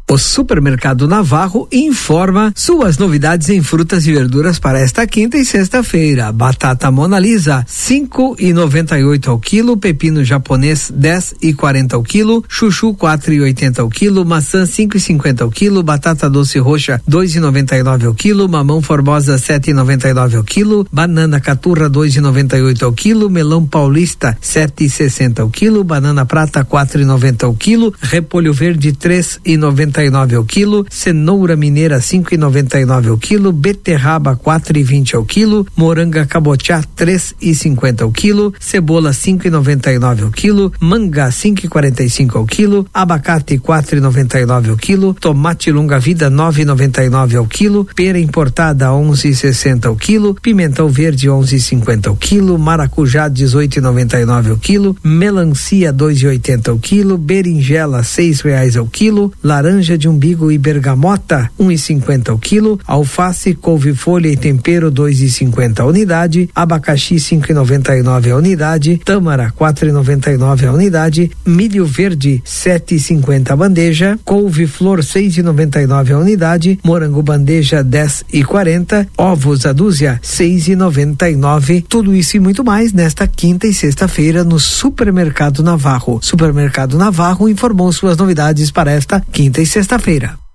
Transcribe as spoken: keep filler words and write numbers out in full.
O Supermercado Navarro informa suas novidades em frutas e verduras para esta quinta e sexta-feira. Batata Mona Lisa, cinco e noventa e oito ao quilo, pepino japonês dez e quarenta ao quilo, chuchu quatro e oitenta ao quilo, maçã cinco e cinquenta ao quilo, batata doce roxa dois e noventa e nove ao quilo, mamão formosa sete e noventa e nove ao quilo, banana caturra dois e noventa e oito ao quilo, melão paulista sete e sessenta ao quilo, banana prata quatro e noventa ao quilo, repolho verde três e noventa e nove ao quilo, cenoura mineira cinco e noventa e nove ao quilo, beterraba quatro e vinte ao quilo, moranga cabotiá três e cinquenta ao quilo, cebola cinco e noventa e nove ao quilo, manga cinco e quarenta e cinco ao quilo, abacate quatro e noventa e nove ao quilo, tomate longa vida nove e noventa e nove ao quilo, pera importada onze e sessenta ao quilo, pimentão verde onze e cinquenta ao quilo, maracujá dezoito e noventa e nove ao quilo, melancia dois e oitenta ao quilo, berinjela seis reais ao quilo, laranja de umbigo e bergamota um e cinquenta ao quilo, alface, couve-folha e tempero dois e cinquenta a unidade, abacaxi cinco e noventa e nove a unidade, tâmara quatro e noventa e nove a unidade, milho verde sete e cinquenta a bandeja, couve-flor seis e noventa e nove a unidade, morango bandeja dez e quarenta, ovos a dúzia seis e noventa e nove. Tudo isso e muito mais nesta quinta e sexta-feira no Supermercado Navarro. Supermercado Navarro informou suas novidades para esta quinta e sexta-feira.